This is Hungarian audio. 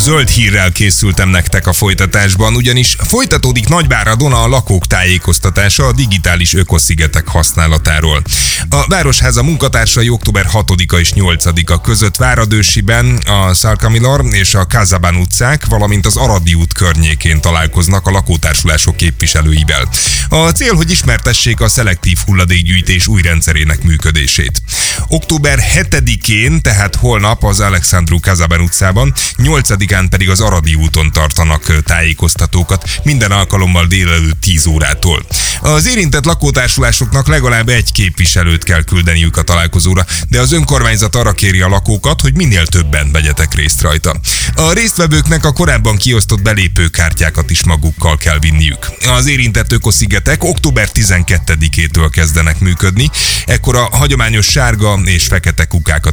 zöld hírrel készültem nektek a folytatásban, ugyanis folytatódik Nagyváradon a lakók tájékoztatása a digitális ökoszigetek használatáról. A Városháza munkatársai október 6-a és 8-a között Váradősiben a Szalkamilor és a Kázabán utcák, valamint az Aradi út környékén találkoznak a lakótársulások képviselőivel. A cél, hogy ismertessék a szelektív hulladékgyűjtés új rendszerének működését. Október 7-én, tehát holnap az Alexandru Kázabán utcában, 8-án pedig az Aradi úton tartanak tájékoztatókat, minden alkalommal délelőtt 10 órától. Az érintett lakótársulásoknak legalább egy képviselőt kell küldeniük a találkozóra, de az önkormányzat arra kéri a lakókat, hogy minél többen vegyetek részt rajta. A résztvevőknek a korábban kiosztott belépőkártyákat is magukkal kell vinniük. Az érintett ökoszigetek október 12-től kezdenek működni, ekkor a hagyományos sárga és fekete kukákat